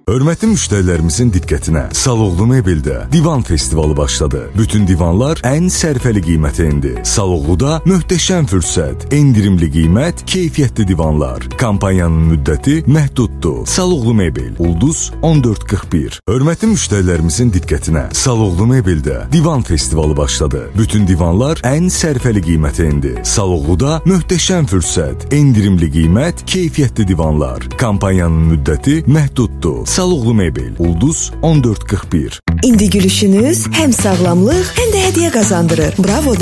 Hörmətli müştərilərimizin diqqətinə, Saloğlu Mebeldə Divan Festivalı başladı. Bütün divanlar ən sərfəli qiymətə indi. Saloğluda möhtəşəm fürsət, endirimli qiymət, keyfiyyətli divanlar. Kampanyanın müddəti məhduddur. Saloğlu Mebel, Ulduz 1441. Hörmətli müştərilərimizin diqqətinə, Saloğlu Mebeldə Divan Festivalı başladı. Bütün divanlar ən sərfəli qiymətə indi. Saloğluda möhtəşəm fürsət, endirimli qiymət, keyfiyyətli divanlar. Kampanyanın müddəti məhduddur. Saloğlu Mebel, Ulduz 1441. İndi gülüşünüz həm sağlamlıq, həm də hədiyyə qazandırır. Bravo.